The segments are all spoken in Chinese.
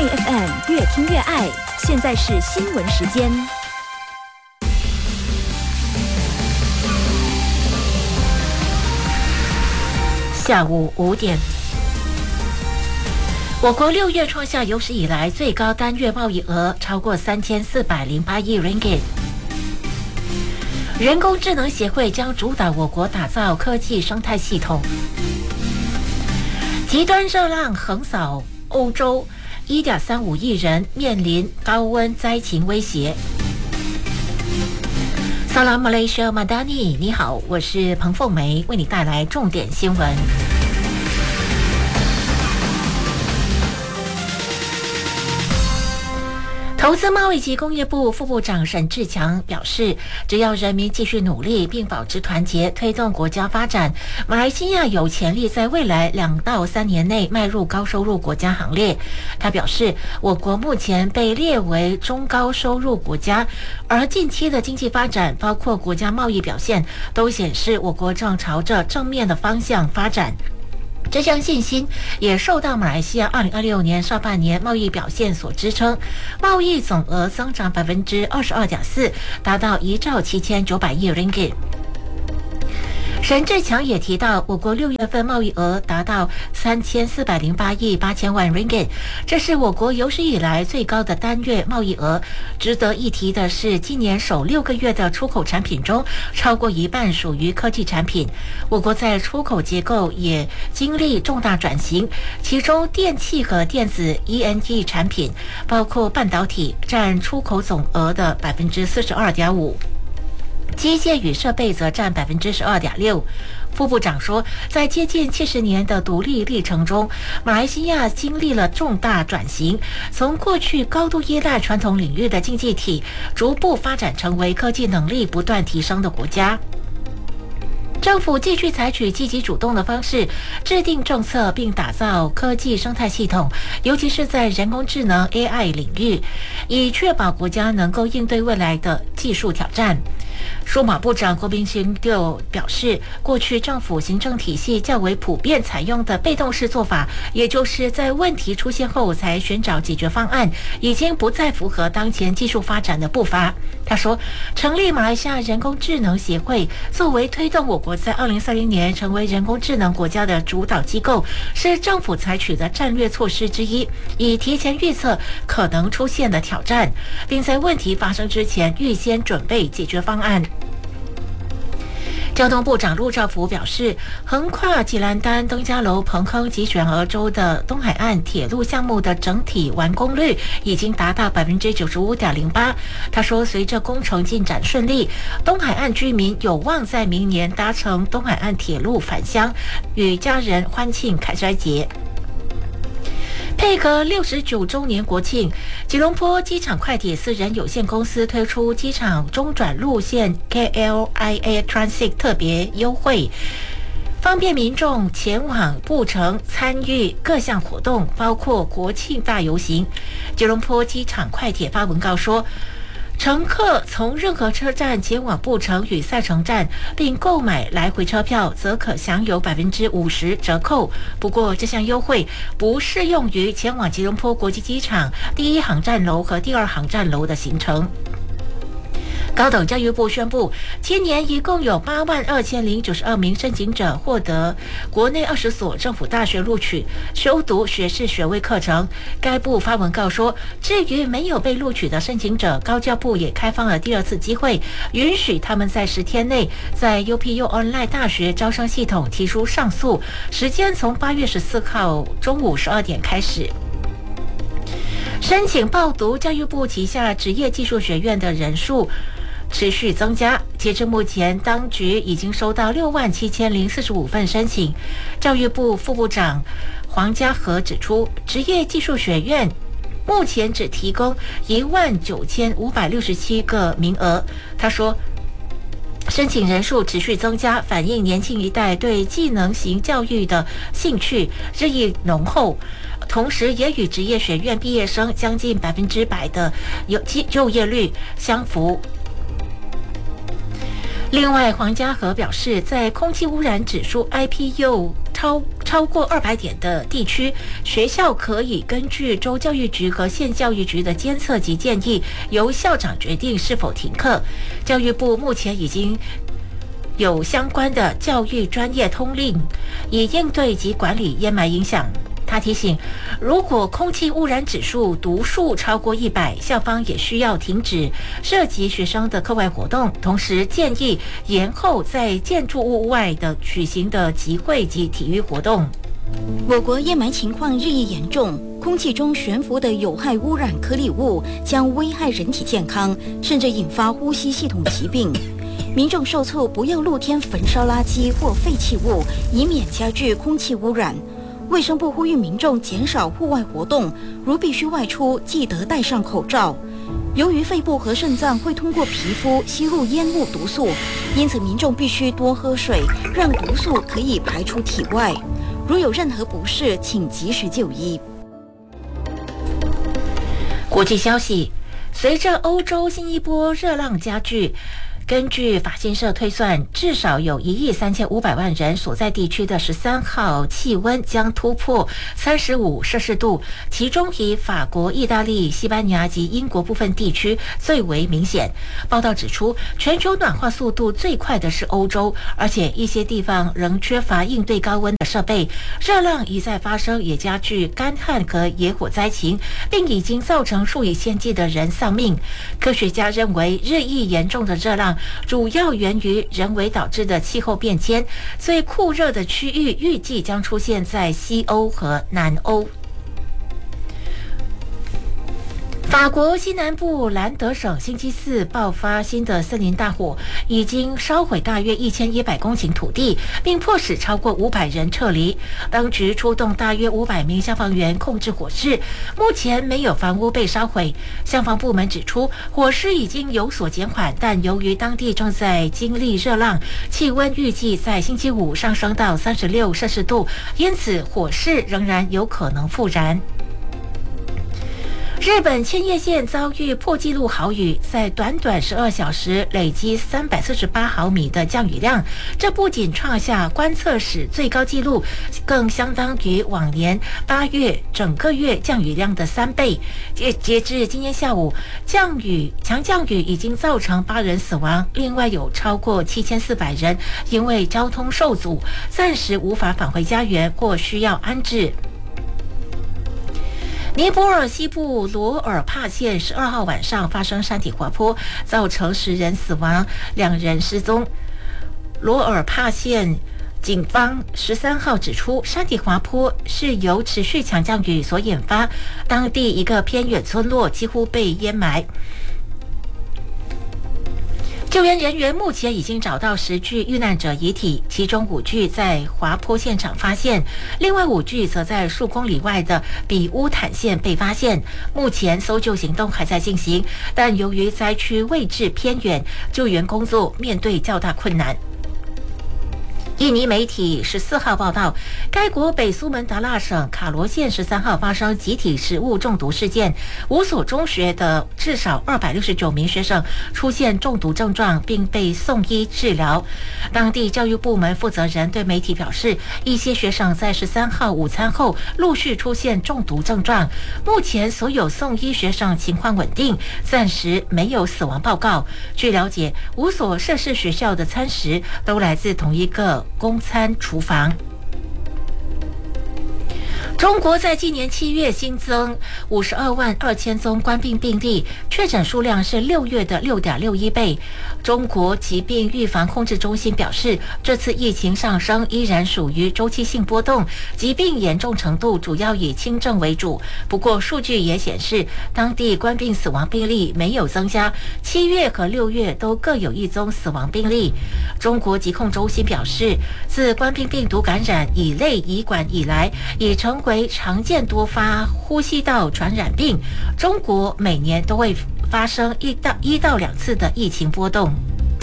爱 FM 越听越爱，现在是新闻时间。 下午5点，我国6月创下有史以来最高单月贸易额，超过3408亿 ringgit。人工智能协会将主导我国打造科技生态系统。极端热浪横扫欧洲，1.35亿人面临高温灾情威胁。Salam Malaysia Madani， 你好，我是彭凤梅，为你带来重点新闻。投资贸易及工业部副部长沈志强表示，只要人民继续努力并保持团结，推动国家发展，马来西亚有潜力在未来2到3年内迈入高收入国家行列。他表示，我国目前被列为中高收入国家，而近期的经济发展，包括国家贸易表现，都显示我国正朝着正面的方向发展。这项信心也受到马来西亚2026年上半年贸易表现所支撑，贸易总额增长22.4%，达到1兆7900亿 ringgit。沈志强也提到，我国6月份贸易额达到3408亿8000万 ringgit， 这是我国有史以来最高的单月贸易额。值得一提的是，今年首6个月的出口产品中，超过一半属于科技产品。我国在出口结构也经历重大转型，其中电器和电子 ENT 产品，包括半导体，占出口总额的42.5%。机械与设备则占12.6%。副部长说，在接近70年的独立历程中，马来西亚经历了重大转型，从过去高度依赖传统领域的经济体，逐步发展成为科技能力不断提升的国家。政府继续采取积极主动的方式，制定政策并打造科技生态系统，尤其是在人工智能 AI 领域，以确保国家能够应对未来的技术挑战。数码部长郭斌兴就表示，过去政府行政体系较为普遍采用的被动式做法，也就是在问题出现后才寻找解决方案，已经不再符合当前技术发展的步伐。他说，成立马来西亚人工智能协会，作为推动我国在2030年成为人工智能国家的主导机构，是政府采取的战略措施之一，以提前预测可能出现的挑战，并在问题发生之前预先准备解决方案。交通部长陆兆福表示，横跨吉兰丹、登嘉楼、彭亨及选俄州的东海岸铁路项目的整体完工率已经达到95.08%。他说，随着工程进展顺利，东海岸居民有望在明年搭乘东海岸铁路返乡，与家人欢庆凯衰节。配合69周年国庆，吉隆坡机场快铁私人有限公司推出机场中转路线 KLIA Transit 特别优惠，方便民众前往布城参与各项活动，包括国庆大游行。吉隆坡机场快铁发文告说，乘客从任何车站前往布城与赛城站，并购买来回车票，则可享有50%折扣。不过，这项优惠不适用于前往吉隆坡国际机场第1航站楼和第2航站楼的行程。高等教育部宣布，今年一共有82092名申请者获得国内20所政府大学录取，修读学士学位课程。该部发文告说，至于没有被录取的申请者，高教部也开放了第2次机会，允许他们在10天内在 UPU Online 大学招生系统提出上诉，时间从8月14号中午12点开始。申请报读教育部旗下职业技术学院的人数持续增加，截至目前，当局已经收到67045份申请。教育部副部长黄家和指出，职业技术学院目前只提供19567个名额。他说，申请人数持续增加，反映年轻一代对技能型教育的兴趣日益浓厚，同时也与职业学院毕业生将近100%的就业率相符。 另外，黄家和表示，在空气污染指数 IPU 超过200点的地区，学校可以根据州教育局和县教育局的监测及建议，由校长决定是否停课。教育部目前已经有相关的教育专业通令，以应对及管理烟霾影响。他提醒，如果空气污染指数读数超过100，校方也需要停止涉及学生的课外活动，同时建议延后在建筑物外的举行的集会及体育活动。 我国烟霾情况日益严重，空气中悬浮的有害污染颗粒物将危害人体健康，甚至引发呼吸系统疾病。民众受促不要露天焚烧垃圾或废弃物，以免加剧空气污染。卫生部呼吁民众减少户外活动，如必须外出，记得戴上口罩。由于肺部和肾脏会通过皮肤吸入烟雾毒素，因此民众必须多喝水，让毒素可以排出体外。如有任何不适，请及时就医。 国际消息，随着欧洲新一波热浪加剧，根据法新社推算，至少有1.35亿人所在地区的13号气温将突破35摄氏度，其中以法国、意大利、西班牙及英国部分地区最为明显。报道指出，全球暖化速度最快的是欧洲，而且一些地方仍缺乏应对高温的设备。热浪一再发生，也加剧干旱和野火灾情，并已经造成数以千计的人丧命。科学家认为，日益严重的热浪主要源于人为导致的气候变迁，最酷热的区域预计将出现在西欧和南欧。法国西南部兰德省星期四爆发新的森林大火，已经烧毁大约1100公顷土地，并迫使超过500人撤离。当局出动大约500名消防员控制火势，目前没有房屋被烧毁。消防部门指出，火势已经有所减缓，但由于当地正在经历热浪，气温预计在星期五上升到36摄氏度，因此火势仍然有可能复燃。日本千叶县遭遇破纪录豪雨，在短短12小时累积348毫米的降雨量，这不仅创下观测史最高纪录，更相当于往年8月整个月降雨量的3倍。截至今天下午，强降雨已经造成8人死亡，另外有超过7400人因为交通受阻，暂时无法返回家园或需要安置。尼泊尔西部罗尔帕县12号晚上发生山体滑坡，造成10人死亡，2人失踪。罗尔帕县警方13号指出，山体滑坡是由持续强降雨所引发，当地一个偏远村落几乎被淹埋。救援人员目前已经找到10具遇难者遗体，其中5具在滑坡现场发现，另外5具则在数公里外的比乌坦县被发现。目前搜救行动还在进行，但由于灾区位置偏远，救援工作面对较大困难。印尼媒体14号报道，该国北苏门答腊省卡罗县13号发生集体食物中毒事件，5所中学的至少269名学生出现中毒症状，并被送医治疗。当地教育部门负责人对媒体表示，一些学生在13号午餐后陆续出现中毒症状，目前所有送医学生情况稳定，暂时没有死亡报告。据了解，5所涉事学校的餐食都来自同一个公餐厨房。中国在今年7月新增52万2000宗冠病病例，确诊数量是6月的6.61倍。中国疾病预防控制中心表示，这次疫情上升依然属于周期性波动，疾病严重程度主要以轻症为主。不过，数据也显示，当地冠病死亡病例没有增加，7月和6月都各有1宗死亡病例。中国疾控中心表示，自冠病病毒感染乙类乙管以来，已成为常见多发呼吸道传染病。中国每年都会发生1到2次的疫情波动。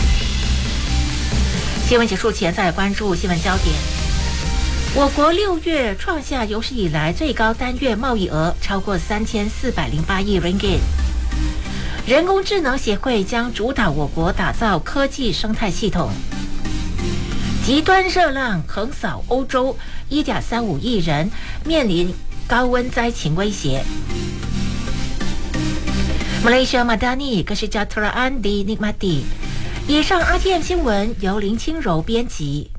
新闻结束前，再来关注新闻焦点。我国6月创下有史以来最高单月贸易额，超过3408亿 ringgit。 人工智能协会将主导我国打造科技生态系统。极端热浪横扫欧洲，1.35亿人面临高温灾情威胁。马来西亚马达尼格是加特拉安迪尼马蒂。以上 RTM 新闻由林清柔编辑。